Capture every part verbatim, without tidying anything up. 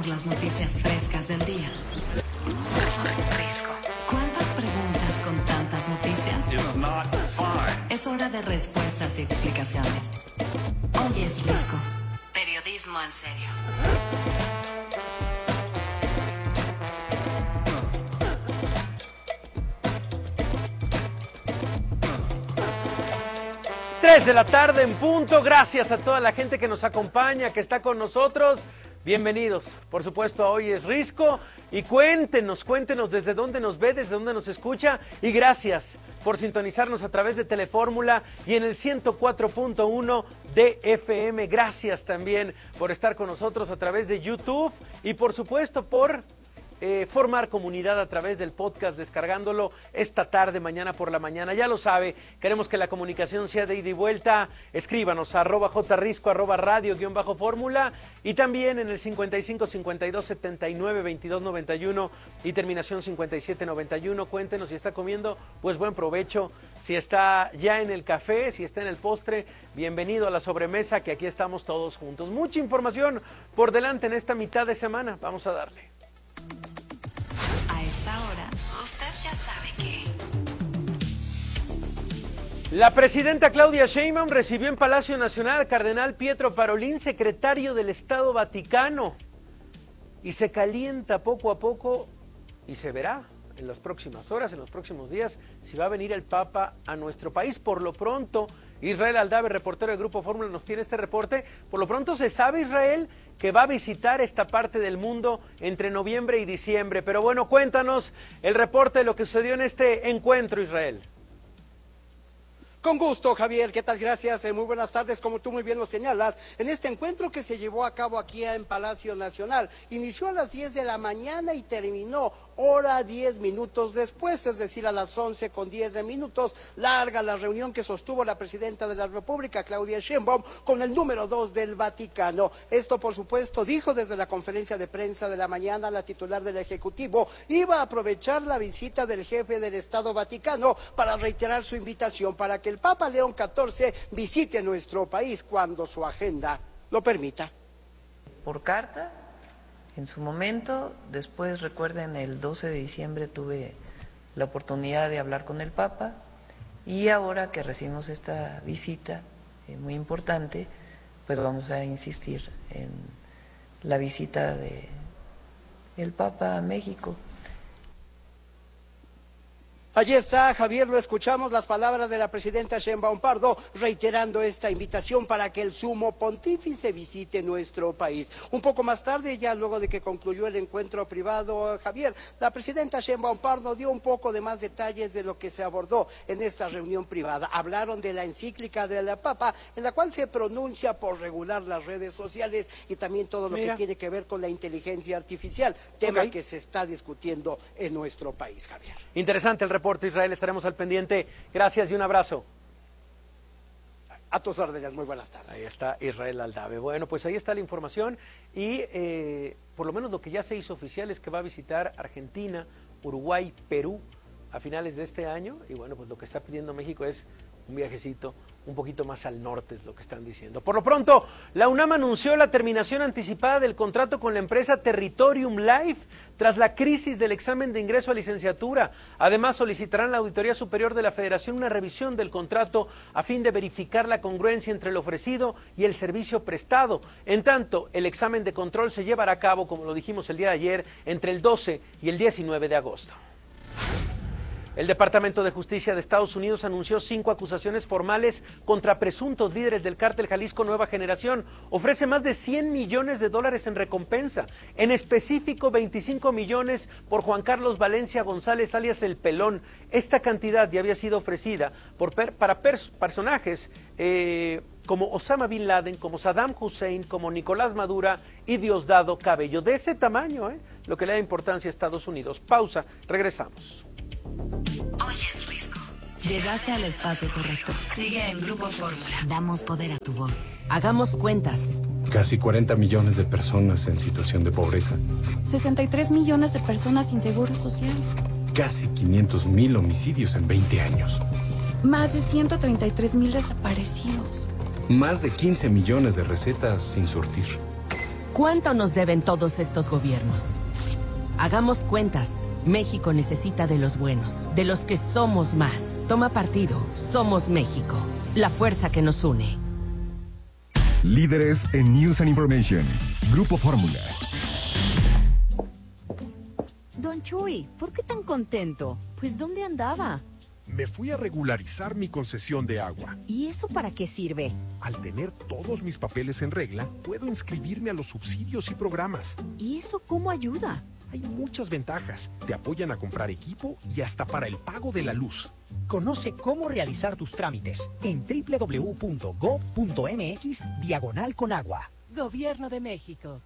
las noticias frescas del día. Risco. ¿Cuántas preguntas con tantas noticias? Es hora de respuestas y explicaciones. Hoy es Risco. Periodismo en serio. tres de la tarde en punto. Gracias a toda la gente que nos acompaña, que está con nosotros. Bienvenidos, por supuesto, a Hoy es Risco. Y cuéntenos, cuéntenos desde dónde nos ve, desde dónde nos escucha. Y gracias por sintonizarnos a través de Telefórmula y en el ciento cuatro punto uno de F M. Gracias también por estar con nosotros a través de YouTube. Y por supuesto por... Eh, formar comunidad a través del podcast, descargándolo esta tarde, mañana por la mañana. Ya lo sabe, queremos que la comunicación sea de ida y vuelta. Escríbanos a arroba jrisco, arroba radio, guión bajo fórmula, y también en el cincuenta y cinco, cincuenta y dos, setenta y nueve, veintidós, noventa y uno y terminación cincuenta y siete, noventa y uno. Cuéntenos si está comiendo, pues buen provecho. Si está ya en el café, si está en el postre, bienvenido a la sobremesa, que aquí estamos todos juntos. Mucha información por delante en esta mitad de semana. Vamos a darle. A esta hora, usted ya sabe que... La presidenta Claudia Sheinbaum recibió en Palacio Nacional al cardenal Pietro Parolin, secretario del Estado Vaticano, y se calienta poco a poco y se verá en las próximas horas, en los próximos días, si va a venir el Papa a nuestro país. Por lo pronto, Israel Aldave, reportero del Grupo Fórmula, nos tiene este reporte. Por lo pronto se sabe, Israel, que va a visitar esta parte del mundo entre noviembre y diciembre. Pero bueno, cuéntanos el reporte de lo que sucedió en este encuentro, Israel. Con gusto, Javier. ¿Qué tal? Gracias. Eh, muy buenas tardes. Como tú muy bien lo señalas, en este encuentro que se llevó a cabo aquí en Palacio Nacional, inició a las diez de la mañana y terminó hora diez minutos después, es decir, a las once con diez de minutos. Larga la reunión que sostuvo la presidenta de la República, Claudia Sheinbaum, con el número dos del Vaticano. Esto, por supuesto, dijo desde la conferencia de prensa de la mañana la titular del Ejecutivo, iba a aprovechar la visita del jefe del Estado Vaticano para reiterar su invitación para que el Papa León catorce visite nuestro país cuando su agenda lo permita. Por carta, en su momento, después recuerden el doce de diciembre tuve la oportunidad de hablar con el Papa, y ahora que recibimos esta visita eh, muy importante, pues vamos a insistir en la visita de el Papa a México. Allí está, Javier, lo escuchamos, las palabras de la presidenta Sheinbaum Pardo, reiterando esta invitación para que el sumo pontífice visite nuestro país. Un poco más tarde, ya luego de que concluyó el encuentro privado, Javier, la presidenta Sheinbaum Pardo dio un poco de más detalles de lo que se abordó en esta reunión privada. Hablaron de la encíclica de la Papa, en la cual se pronuncia por regular las redes sociales y también todo lo Mira. que tiene que ver con la inteligencia artificial, tema okay. que se está discutiendo en nuestro país, Javier. Interesante el reporte, Israel, estaremos al pendiente. Gracias y un abrazo. A tus órdenes, muy buenas tardes. Ahí está Israel Aldave. Bueno, pues ahí está la información y eh, por lo menos lo que ya se hizo oficial es que va a visitar Argentina, Uruguay, Perú a finales de este año, y bueno, pues lo que está pidiendo México es un viajecito un poquito más al norte, es lo que están diciendo. Por lo pronto, la UNAM anunció la terminación anticipada del contrato con la empresa Territorium Life tras la crisis del examen de ingreso a licenciatura. Además, solicitarán a la Auditoría Superior de la Federación una revisión del contrato a fin de verificar la congruencia entre el ofrecido y el servicio prestado. En tanto, el examen de control se llevará a cabo, como lo dijimos el día de ayer, entre el doce y el diecinueve de agosto. El Departamento de Justicia de Estados Unidos anunció cinco acusaciones formales contra presuntos líderes del cártel Jalisco Nueva Generación. Ofrece más de cien millones de dólares en recompensa, en específico veinticinco millones por Juan Carlos Valencia González, alias El Pelón. Esta cantidad ya había sido ofrecida por per, para pers, personajes eh, como Osama Bin Laden, como Saddam Hussein, como Nicolás Maduro y Diosdado Cabello. De ese tamaño, eh, lo que le da importancia a Estados Unidos. Pausa, regresamos. Hoy es Risco. Llegaste al espacio correcto. Sigue en Grupo Fórmula. Damos poder a tu voz. Hagamos cuentas. Casi cuarenta millones de personas en situación de pobreza. sesenta y tres millones de personas sin seguro social. Casi quinientos mil homicidios en veinte años. Más de ciento treinta y tres mil desaparecidos. Más de quince millones de recetas sin surtir. ¿Cuánto nos deben todos estos gobiernos? Hagamos cuentas. México necesita de los buenos, de los que somos más. Toma partido. Somos México. La fuerza que nos une. Líderes en News and Information. Grupo Fórmula. Don Chuy, ¿por qué tan contento? Pues ¿dónde andaba? Me fui a regularizar mi concesión de agua. ¿Y eso para qué sirve? Al tener todos mis papeles en regla, puedo inscribirme a los subsidios y programas. ¿Y eso cómo ayuda? Hay muchas ventajas. Te apoyan a comprar equipo y hasta para el pago de la luz. Conoce cómo realizar tus trámites en doble u doble u doble u punto gob punto eme equis diagonal con agua. Gobierno de México.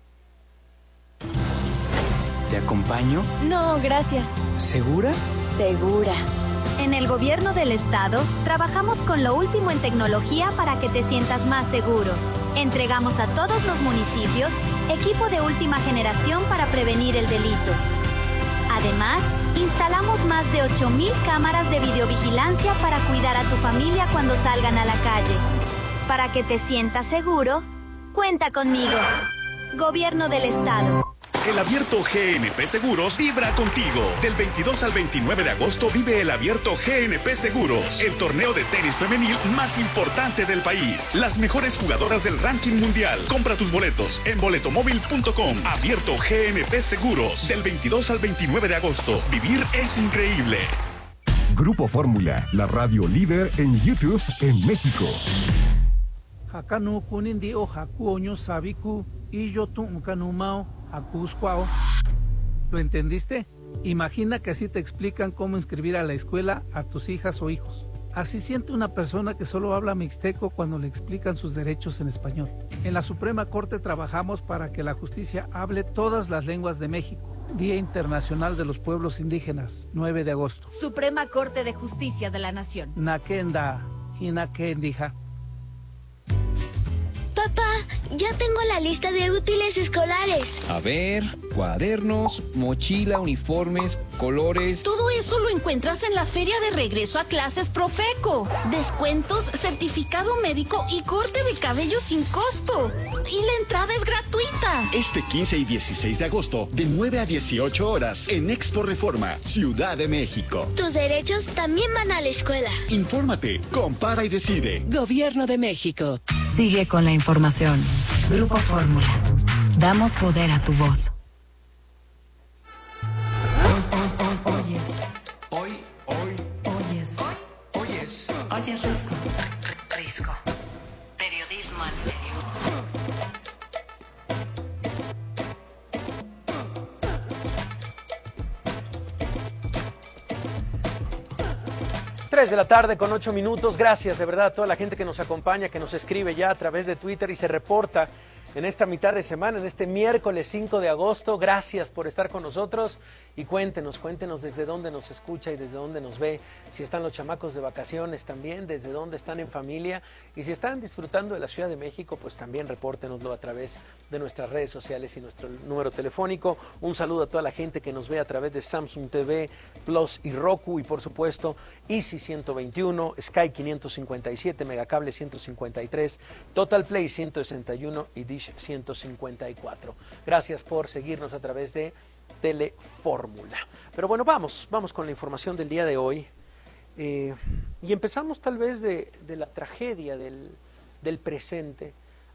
¿Te acompaño? No, gracias. ¿Segura? Segura. En el gobierno del estado, trabajamos con lo último en tecnología para que te sientas más seguro. Entregamos a todos los municipios equipo de última generación para prevenir el delito. Además, instalamos más de ocho mil cámaras de videovigilancia para cuidar a tu familia cuando salgan a la calle. Para que te sientas seguro, cuenta conmigo. Gobierno del estado. El Abierto G N P Seguros vibra contigo. Del veintidós al veintinueve de agosto vive el Abierto G N P Seguros, el torneo de tenis femenil más importante del país. Las mejores jugadoras del ranking mundial. Compra tus boletos en boletomóvil punto com. Abierto G N P Seguros. Del veintidós al veintinueve de agosto. Vivir es increíble. Grupo Fórmula, la radio líder en YouTube en México. Hakanu kunindi o hakuoño sabiku y yo tu mao acuscuao. ¿Lo entendiste? Imagina que así te explican cómo inscribir a la escuela a tus hijas o hijos. Así siente una persona que solo habla mixteco cuando le explican sus derechos en español. En la Suprema Corte trabajamos para que la justicia hable todas las lenguas de México. Día Internacional de los Pueblos Indígenas, nueve de agosto. Suprema Corte de Justicia de la Nación. Nakenda, Hinakendija. Papá, ya tengo la lista de útiles escolares. A ver, cuadernos, mochila, uniformes, colores. Todo eso lo encuentras en la feria de regreso a clases Profeco. Descuentos, certificado médico y corte de cabello sin costo. Y la entrada es gratuita. Este quince y dieciséis de agosto, de nueve a dieciocho horas, en Expo Reforma, Ciudad de México. Tus derechos también van a la escuela. Infórmate, compara y decide. Gobierno de México. Sigue con la información. Grupo Fórmula. Damos poder a tu voz. Oyes. Hoy, hoy, Oyes. oyes. Oye, Risco. Risco. Periodismo en serio. tres de la tarde con ocho minutos. Gracias de verdad a toda la gente que nos acompaña, que nos escribe ya a través de Twitter y se reporta en esta mitad de semana, en este miércoles cinco de agosto. Gracias por estar con nosotros y cuéntenos, cuéntenos desde dónde nos escucha y desde dónde nos ve, si están los chamacos de vacaciones también, desde dónde están en familia y si están disfrutando de la Ciudad de México, pues también repórtenoslo a través de nuestras redes sociales y nuestro número telefónico. Un saludo a toda la gente que nos ve a través de Samsung T V Plus y Roku y por supuesto Easy ciento veintiuno, Sky quinientos cincuenta y siete, Megacable ciento cincuenta y tres, Total Play ciento sesenta y uno y Dish ciento cincuenta y cuatro. Gracias por seguirnos a través de Telefórmula. Pero bueno, vamos, vamos con la información del día de hoy. Eh, y empezamos tal vez de, de la tragedia del, del presente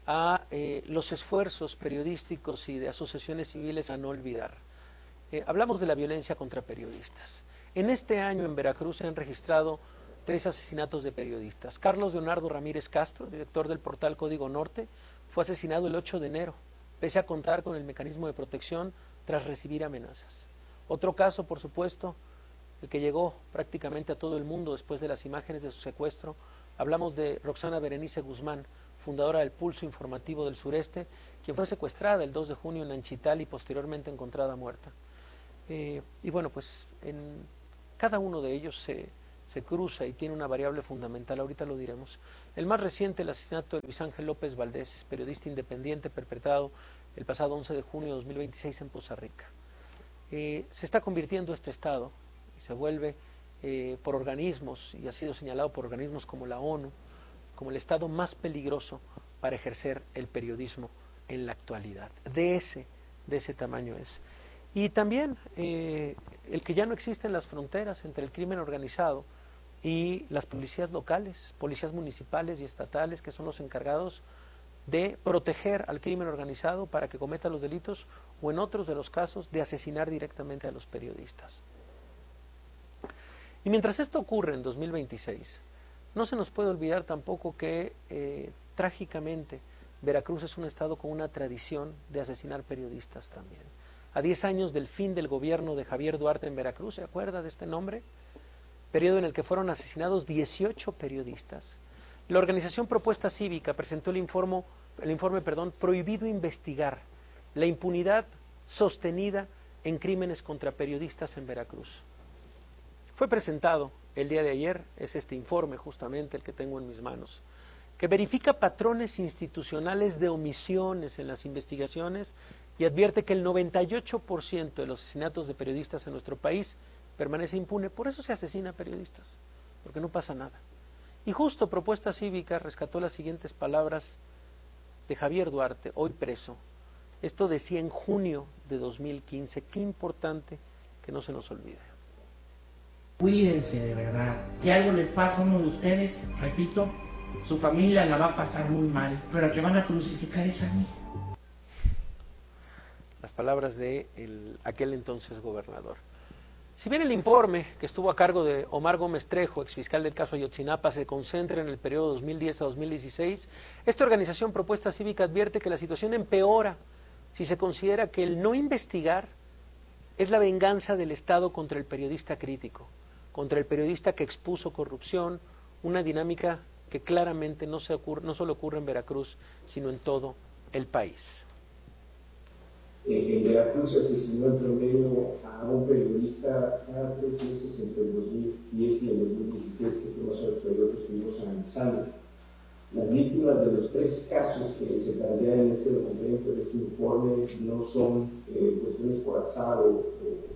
a eh, los esfuerzos periodísticos y de asociaciones civiles a no olvidar. Eh, hablamos de la violencia contra periodistas. En este año en Veracruz se han registrado tres asesinatos de periodistas. Carlos Leonardo Ramírez Castro, director del portal Código Norte, fue asesinado el ocho de enero, pese a contar con el mecanismo de protección tras recibir amenazas. Otro caso, por supuesto, el que llegó prácticamente a todo el mundo después de las imágenes de su secuestro. Hablamos de Roxana Berenice Guzmán, fundadora del Pulso Informativo del Sureste, quien fue secuestrada el dos de junio en Anchital y posteriormente encontrada muerta. Eh, y bueno, pues en cada uno de ellos se, se cruza y tiene una variable fundamental, ahorita lo diremos. El más reciente, el asesinato de Luis Ángel López Valdés, periodista independiente perpetrado el pasado once de junio de dos mil veintiséis en Poza Rica. Eh, se está convirtiendo este estado y se vuelve eh, por organismos, y ha sido señalado por organismos como la ONU, como el estado más peligroso para ejercer el periodismo en la actualidad. De ese, de ese tamaño es. Y también eh, el que ya no existen las fronteras entre el crimen organizado y las policías locales, policías municipales y estatales, que son los encargados de proteger al crimen organizado para que cometa los delitos o en otros de los casos de asesinar directamente a los periodistas. Y mientras esto ocurre en dos mil veintiséis, no se nos puede olvidar tampoco que eh, trágicamente Veracruz es un estado con una tradición de asesinar periodistas también. A diez años del fin del gobierno de Javier Duarte en Veracruz, ¿se acuerda de este nombre? Periodo en el que fueron asesinados dieciocho periodistas. La organización Propuesta Cívica presentó el informe, el informe perdón, Prohibido Investigar, la impunidad sostenida en crímenes contra periodistas en Veracruz. Fue presentado el día de ayer, es este informe justamente el que tengo en mis manos, que verifica patrones institucionales de omisiones en las investigaciones y advierte que el noventa y ocho por ciento de los asesinatos de periodistas en nuestro país permanece impune. Por eso se asesina a periodistas, porque no pasa nada. Y justo Propuesta Cívica rescató las siguientes palabras de Javier Duarte, hoy preso. Esto decía en junio de dos mil quince. Qué importante que no se nos olvide. Cuídense de verdad. Si algo les pasa a uno de ustedes, repito, su familia la va a pasar muy mal, pero al que van a crucificar es a mí. Las palabras de el, aquel entonces gobernador. Si bien el informe que estuvo a cargo de Omar Gómez Trejo, exfiscal del caso Ayotzinapa, se concentra en el periodo dos mil diez a dos mil dieciséis, esta organización Propuesta Cívica advierte que la situación empeora si se considera que el no investigar es la venganza del Estado contra el periodista crítico, contra el periodista que expuso corrupción, una dinámica que claramente no, se ocurre, no solo ocurre en Veracruz, sino en todo el país. En Veracruz se asesinó en promedio a un periodista cada tres meses entre el dos mil diez y el dos mil dieciséis, que fuimos a los periodos que estuvimos analizando. Las víctimas de los tres casos que se plantean en este documento, en este informe, no son eh, cuestiones por azar o... Eh.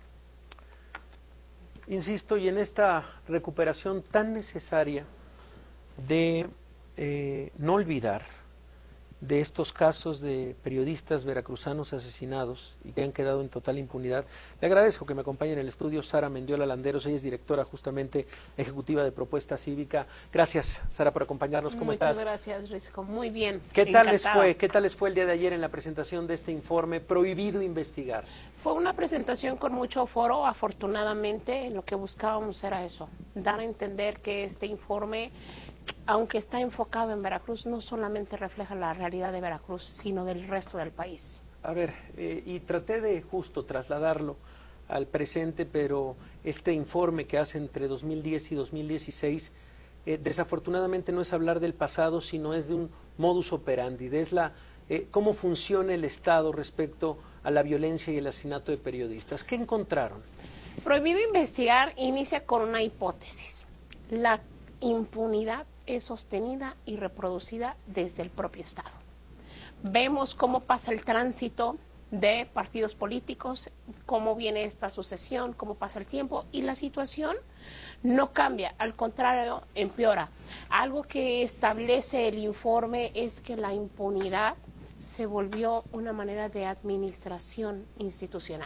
Insisto, y en esta recuperación tan necesaria de eh, no olvidar de estos casos de periodistas veracruzanos asesinados y que han quedado en total impunidad. Le agradezco que me acompañe en el estudio Sara Mendiola Landeros, ella es directora justamente ejecutiva de Propuesta Cívica. Gracias, Sara, por acompañarnos. ¿Cómo Muchas estás? Muchas gracias, Risco. Muy bien. ¿Qué tal les fue? ¿Qué tal les fue el día de ayer en la presentación de este informe Prohibido Investigar? Fue una presentación con mucho foro, afortunadamente. Lo que buscábamos era eso, dar a entender que este informe, aunque está enfocado en Veracruz, no solamente refleja la realidad de Veracruz, sino del resto del país. A ver, eh, y traté de justo trasladarlo al presente, pero este informe que hace entre dos mil diez y dos mil dieciséis, eh, desafortunadamente no es hablar del pasado, sino es de un modus operandi, de es la, eh, cómo funciona el Estado respecto a la violencia y el asesinato de periodistas. ¿Qué encontraron? Prohibido Investigar inicia con una hipótesis. La impunidad es sostenida y reproducida desde el propio Estado. Vemos cómo pasa el tránsito de partidos políticos, cómo viene esta sucesión, cómo pasa el tiempo, y la situación no cambia, al contrario, empeora. Algo que establece el informe es que la impunidad se volvió una manera de administración institucional.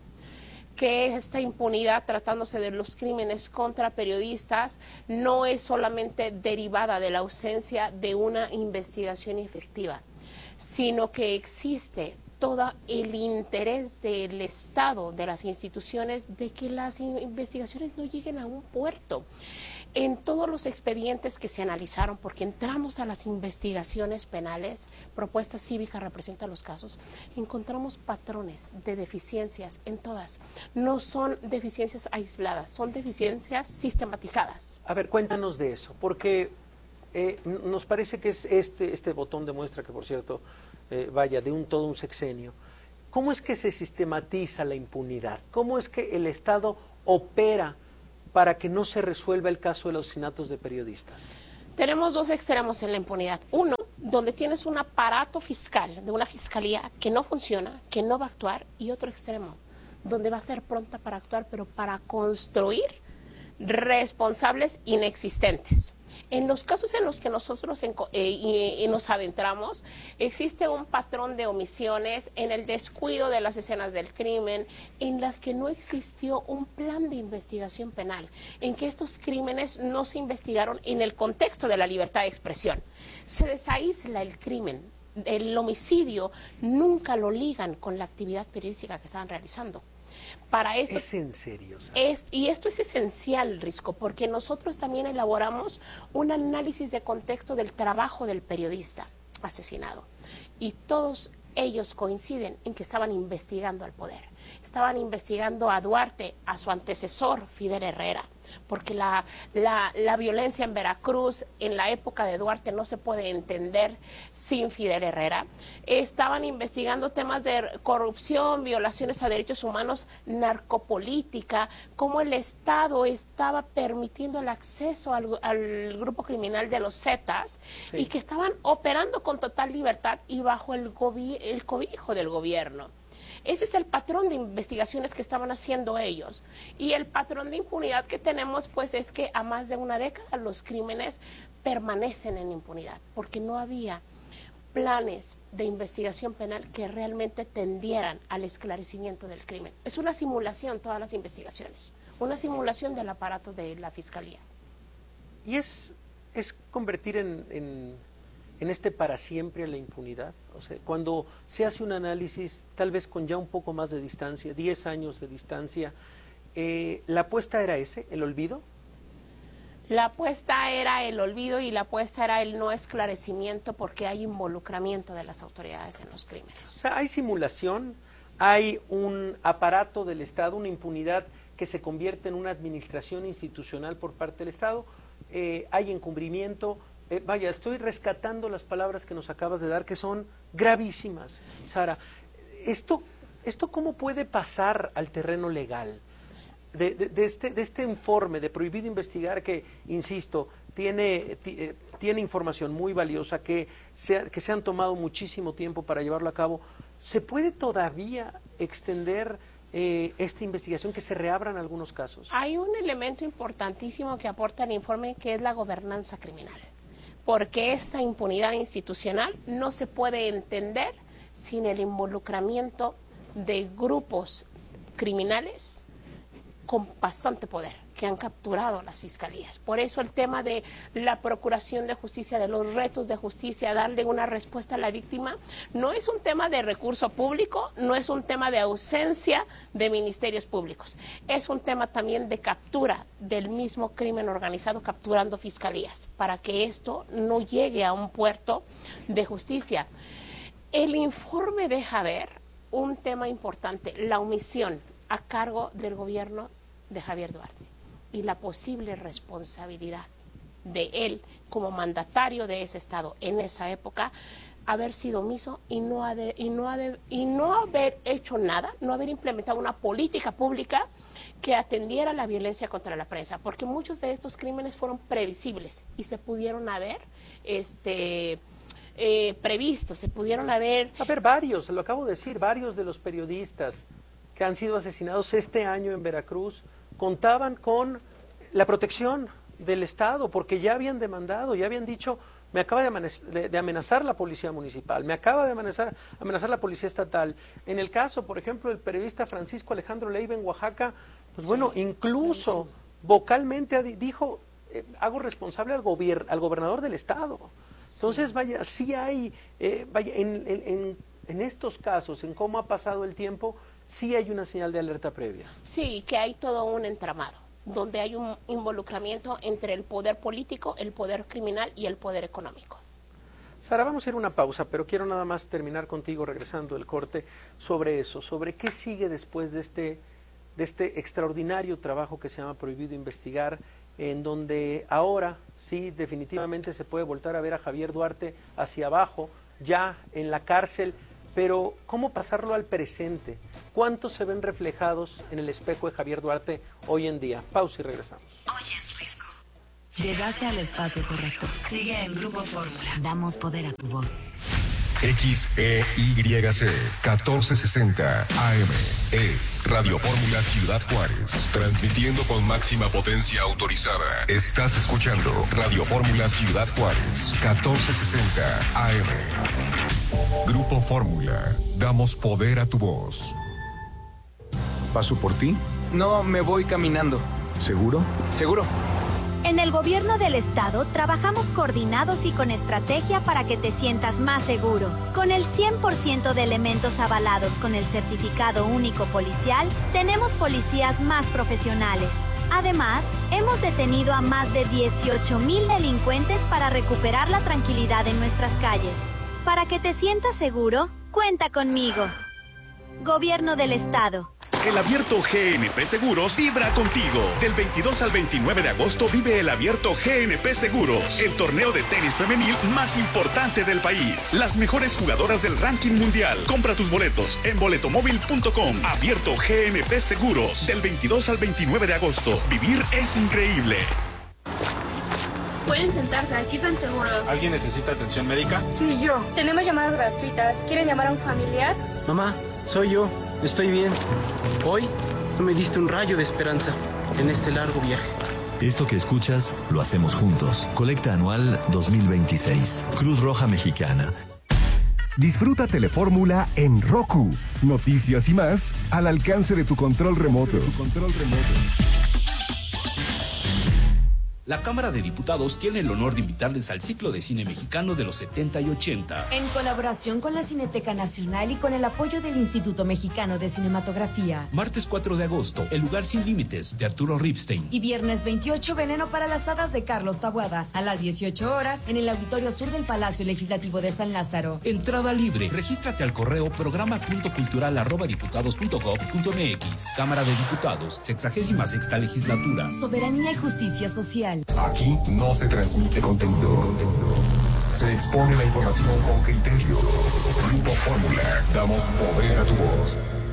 Que esta impunidad, tratándose de los crímenes contra periodistas, no es solamente derivada de la ausencia de una investigación efectiva, sino que existe todo el interés del Estado, de las instituciones, de que las investigaciones no lleguen a un puerto. En todos los expedientes que se analizaron, porque entramos a las investigaciones penales, Propuesta Cívica representa los casos, encontramos patrones de deficiencias en todas. No son deficiencias aisladas, son deficiencias sistematizadas. A ver, cuéntanos de eso, porque eh, nos parece que es este, este botón de muestra, que por cierto, eh, vaya, de un todo un sexenio. ¿Cómo es que se sistematiza la impunidad? ¿Cómo es que el Estado opera para que no se resuelva el caso de los asesinatos de periodistas? Tenemos dos extremos en la impunidad. Uno, donde tienes un aparato fiscal, de una fiscalía que no funciona, que no va a actuar, y otro extremo, donde va a ser pronta para actuar, pero para construir responsables inexistentes. En los casos en los que nosotros eh, y, y nos adentramos, existe un patrón de omisiones en el descuido de las escenas del crimen, en las que no existió un plan de investigación penal, en que estos crímenes no se investigaron en el contexto de la libertad de expresión. Se desaísla el crimen, el homicidio, nunca lo ligan con la actividad periodística que estaban realizando. Para esto, es en serio. Es, y esto es esencial, Risco, porque nosotros también elaboramos un análisis de contexto del trabajo del periodista asesinado. Y todos ellos coinciden en que estaban investigando al poder. Estaban investigando a Duarte, a su antecesor, Fidel Herrera, porque la, la, la violencia en Veracruz en la época de Duarte no se puede entender sin Fidel Herrera. Estaban investigando temas de corrupción, violaciones a derechos humanos, narcopolítica, cómo el Estado estaba permitiendo el acceso al, al grupo criminal de los Zetas, sí, y que estaban operando con total libertad y bajo el, el cobijo del gobierno. Ese es el patrón de investigaciones que estaban haciendo ellos. Y el patrón de impunidad que tenemos, pues, es que a más de una década los crímenes permanecen en impunidad, porque no había planes de investigación penal que realmente tendieran al esclarecimiento del crimen. Es una simulación todas las investigaciones, una simulación del aparato de la Fiscalía. Y es, es convertir en... en... en este para siempre la impunidad. O sea, cuando se hace un análisis, tal vez con ya un poco más de distancia, diez años de distancia, eh, ¿la apuesta era ese, el olvido? La apuesta era el olvido y la apuesta era el no esclarecimiento, porque hay involucramiento de las autoridades en los crímenes. O sea, hay simulación, hay un aparato del Estado, una impunidad que se convierte en una administración institucional por parte del Estado, eh, hay encubrimiento. Eh, vaya, estoy rescatando las palabras que nos acabas de dar, que son gravísimas. Sara, ¿esto, esto cómo puede pasar al terreno legal? De, de, de, este, de este informe de prohibido investigar que, insisto, tiene, t, tiene información muy valiosa, que se, que se han tomado muchísimo tiempo para llevarlo a cabo, ¿se puede todavía extender eh, esta investigación, que se reabran algunos casos? Hay un elemento importantísimo que aporta el informe, que es la gobernanza criminal. Porque esta impunidad institucional no se puede entender sin el involucramiento de grupos criminales con bastante poder, que han capturado las fiscalías. Por eso el tema de la procuración de justicia, de los retos de justicia, darle una respuesta a la víctima, no es un tema de recurso público, no es un tema de ausencia de ministerios públicos, es un tema también de captura del mismo crimen organizado, capturando fiscalías, para que esto no llegue a un puerto de justicia. El informe deja ver un tema importante, la omisión a cargo del gobierno de Javier Duarte y la posible responsabilidad de él como mandatario de ese Estado en esa época, haber sido omiso y no, ha de, y, no ha de, y no haber hecho nada, no haber implementado una política pública que atendiera la violencia contra la prensa, porque muchos de estos crímenes fueron previsibles y se pudieron haber este, eh, previsto, se pudieron haber... A ver, varios, lo acabo de decir, varios de los periodistas que han sido asesinados este año en Veracruz contaban con la protección del Estado, porque ya habían demandado, ya habían dicho, me acaba de, de amenazar la policía municipal, me acaba de amenazar, amenazar la policía estatal. En el caso, por ejemplo, del periodista Francisco Alejandro Leiva en Oaxaca, pues bueno, sí, incluso sí. vocalmente dijo, eh, hago responsable al, gobier al gobernador del Estado. Entonces, sí. vaya, sí hay, eh, vaya, en, en, en, en estos casos, en cómo ha pasado el tiempo, sí hay una señal de alerta previa. Sí, que hay todo un entramado, donde hay un involucramiento entre el poder político, el poder criminal y el poder económico. Sara, vamos a ir a una pausa, pero quiero nada más terminar contigo, regresando del corte, sobre eso, sobre qué sigue después de este, de este extraordinario trabajo que se llama Prohibido Investigar, en donde ahora sí definitivamente se puede voltar a ver a Javier Duarte hacia abajo, ya en la cárcel. Pero, ¿cómo pasarlo al presente? ¿Cuántos se ven reflejados en el espejo de Javier Duarte hoy en día? Pausa y regresamos. Oyes Risco. Llegaste al espacio correcto. Sigue en Grupo Fórmula. Damos poder a tu voz. X E Y C catorce sesenta A M. Es Radio Fórmula Ciudad Juárez. Transmitiendo con máxima potencia autorizada. Estás escuchando Radio Fórmula Ciudad Juárez. catorce sesenta A M. Grupo Fórmula. Damos poder a tu voz. ¿Paso por ti? No, me voy caminando. ¿Seguro? Seguro. En el gobierno del estado trabajamos coordinados y con estrategia para que te sientas más seguro. Con el cien por ciento de elementos avalados con el certificado único policial, tenemos policías más profesionales. Además, hemos detenido a más de dieciocho mil delincuentes para recuperar la tranquilidad en nuestras calles. Para que te sientas seguro, cuenta conmigo. Gobierno del estado. El Abierto G N P Seguros vibra contigo. Del veintidós al veintinueve de agosto vive el Abierto G N P Seguros, el torneo de tenis femenil más importante del país. Las mejores jugadoras del ranking mundial. Compra tus boletos en boletomóvil punto com. Abierto G N P Seguros. Del veintidós al veintinueve de agosto. Vivir es increíble. Pueden sentarse, aquí están seguros. ¿Alguien necesita atención médica? Sí, yo. Tenemos llamadas gratuitas. ¿Quieren llamar a un familiar? Mamá, soy yo. Estoy bien. Hoy me diste un rayo de esperanza en este largo viaje. Esto que escuchas lo hacemos juntos. Colecta anual dos mil veintiséis. Cruz Roja Mexicana. Disfruta Telefórmula en Roku. Noticias y más al alcance de tu control remoto. La Cámara de Diputados tiene el honor de invitarles al ciclo de cine mexicano de los setenta y ochenta. En colaboración con la Cineteca Nacional y con el apoyo del Instituto Mexicano de Cinematografía. Martes cuatro de agosto, El lugar sin límites, de Arturo Ripstein. Y viernes veintiocho, Veneno para las hadas, de Carlos Taboada. A las dieciocho horas, en el Auditorio Sur del Palacio Legislativo de San Lázaro. Entrada libre. Regístrate al correo programa punto cultural arroba diputados punto gob punto mx. Cámara de Diputados, sexagésima sexta legislatura. Soberanía y justicia social. Aquí no se transmite contenido. Se expone la información con criterio. Grupo Fórmula. Damos poder a tu voz.